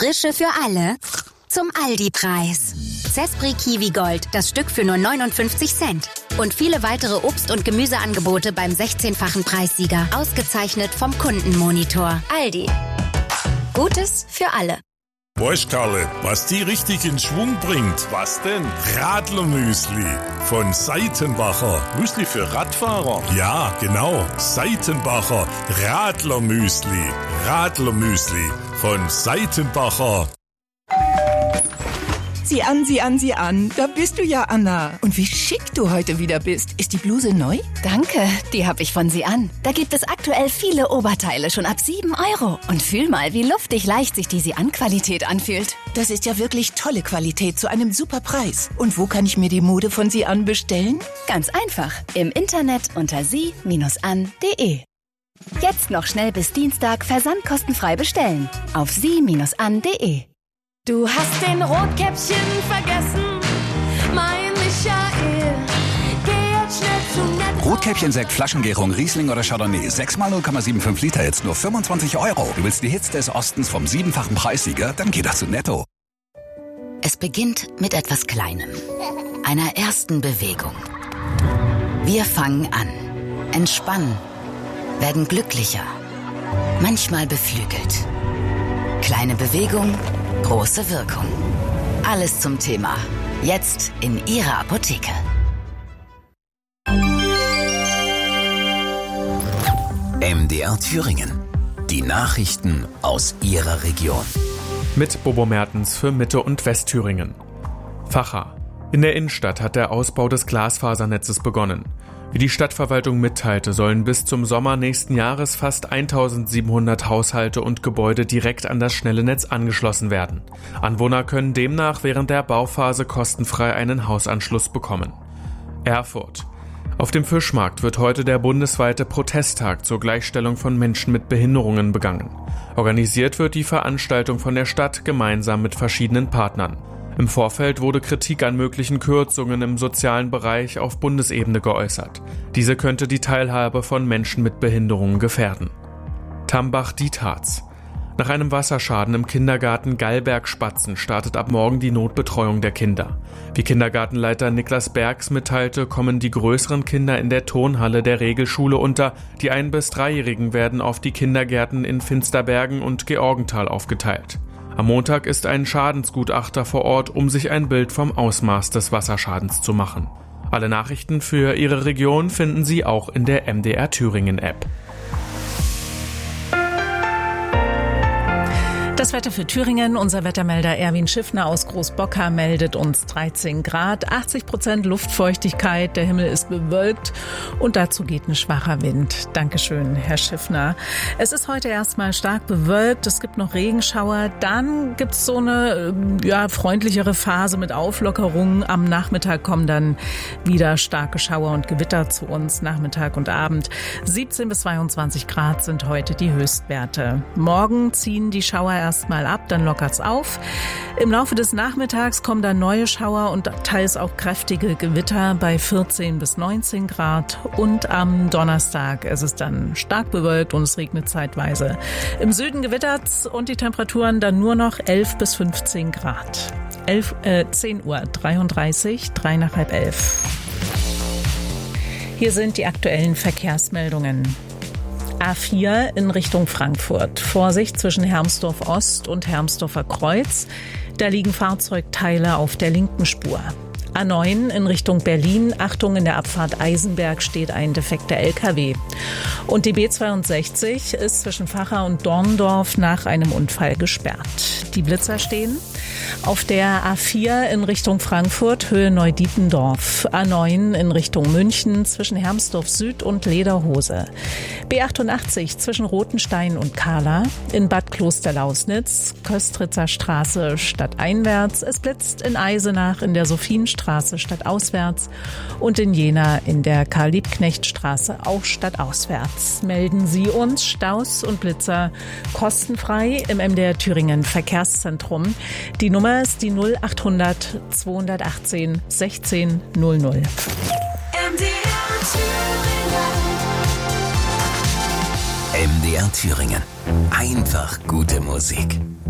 Frische für alle zum Aldi-Preis. Zespri Kiwi Gold, das Stück für nur 59 Cent. Und viele weitere Obst- und Gemüseangebote beim 16-fachen Preissieger. Ausgezeichnet vom Kundenmonitor. Aldi. Gutes für alle. Weißt Karle, was die richtig in Schwung bringt? Was denn? Radlermüsli von Seitenbacher. Müsli für Radfahrer? Ja, genau. Seitenbacher Radlermüsli. Radlermüsli von Seitenbacher. Sieh an. Da bist du ja, Anna. Und wie schick du heute wieder bist. Ist die Bluse neu? Danke, die habe ich von Sie an. Da gibt es aktuell viele Oberteile schon ab 7 €. Und fühl mal, wie luftig leicht sich die Sie-an-Qualität anfühlt. Das ist ja wirklich tolle Qualität zu einem super Preis. Und wo kann ich mir die Mode von Sie an bestellen? Ganz einfach. Im Internet unter sie-an.de. Jetzt noch schnell bis Dienstag versandkostenfrei bestellen. Auf sie-an.de. Du hast den Rotkäppchen vergessen, mein Michael. Geh jetzt schnell zu Netto. Rotkäppchen-Sekt, Flaschengärung, Riesling oder Chardonnay. 6 mal 0,75 Liter, jetzt nur 25 €. Du willst die Hits des Ostens vom 7-fachen Preissieger? Dann geh doch zu Netto. Es beginnt mit etwas Kleinem. Einer ersten Bewegung. Wir fangen an, entspannen, werden glücklicher, manchmal beflügelt. Kleine Bewegung, große Wirkung. Alles zum Thema. Jetzt in Ihrer Apotheke. MDR Thüringen. Die Nachrichten aus Ihrer Region. Mit Bobo Mertens für Mitte- und Westthüringen. Vacha. In der Innenstadt hat der Ausbau des Glasfasernetzes begonnen. Wie die Stadtverwaltung mitteilte, sollen bis zum Sommer nächsten Jahres fast 1700 Haushalte und Gebäude direkt an das schnelle Netz angeschlossen werden. Anwohner können demnach während der Bauphase kostenfrei einen Hausanschluss bekommen. Erfurt. Auf dem Fischmarkt wird heute der bundesweite Protesttag zur Gleichstellung von Menschen mit Behinderungen begangen. Organisiert wird die Veranstaltung von der Stadt gemeinsam mit verschiedenen Partnern. Im Vorfeld wurde Kritik an möglichen Kürzungen im sozialen Bereich auf Bundesebene geäußert. Diese könnte die Teilhabe von Menschen mit Behinderungen gefährden. Tambach-Dietharz. Nach einem Wasserschaden im Kindergarten Gallberg-Spatzen startet ab morgen die Notbetreuung der Kinder. Wie Kindergartenleiter Niklas Bergs mitteilte, kommen die größeren Kinder in der Turnhalle der Regelschule unter. Die 1- bis 3-Jährigen werden auf die Kindergärten in Finsterbergen und Georgenthal aufgeteilt. Am Montag ist ein Schadensgutachter vor Ort, um sich ein Bild vom Ausmaß des Wasserschadens zu machen. Alle Nachrichten für Ihre Region finden Sie auch in der MDR Thüringen App. Das Wetter für Thüringen. Unser Wettermelder Erwin Schiffner aus Großbocker meldet uns 13 Grad, 80% Luftfeuchtigkeit, der Himmel ist bewölkt und dazu geht ein schwacher Wind. Dankeschön, Herr Schiffner. Es ist heute erstmal stark bewölkt, es gibt noch Regenschauer, dann gibt es so eine freundlichere Phase mit Auflockerungen. Am Nachmittag kommen dann wieder starke Schauer und Gewitter zu uns, Nachmittag und Abend. 17 bis 22 Grad sind heute die Höchstwerte. Morgen ziehen die Schauer erstmal ab, dann lockert's auf. Im Laufe des Nachmittags kommen dann neue Schauer und teils auch kräftige Gewitter bei 14 bis 19 Grad. Und am Donnerstag ist es dann stark bewölkt und es regnet zeitweise. Im Süden gewittert's und die Temperaturen dann nur noch 11 bis 15 Grad. 10:33 Uhr, 3 nach halb 11. Hier sind die aktuellen Verkehrsmeldungen. A4 in Richtung Frankfurt. Vorsicht zwischen Hermsdorf Ost und Hermsdorfer Kreuz. Da liegen Fahrzeugteile auf der linken Spur. A9 in Richtung Berlin. Achtung, in der Abfahrt Eisenberg steht ein defekter LKW. Und die B62 ist zwischen Vacha und Dorndorf nach einem Unfall gesperrt. Die Blitzer stehen auf der A4 in Richtung Frankfurt, Höhe Neudietendorf. A9 in Richtung München zwischen Hermsdorf Süd und Lederhose. B88 zwischen Rothenstein und Kahla. In Bad Klosterlausnitz, Köstritzer Straße stadteinwärts. Es blitzt in Eisenach in der Sophienstraße stadtauswärts und in Jena in der Karl-Liebknecht-Straße auch stadtauswärts. Melden Sie uns Staus und Blitzer kostenfrei im MDR Thüringen Verkehrszentrum. Die Nummer ist die 0800 218 16 00. MDR Thüringen. Einfach gute Musik.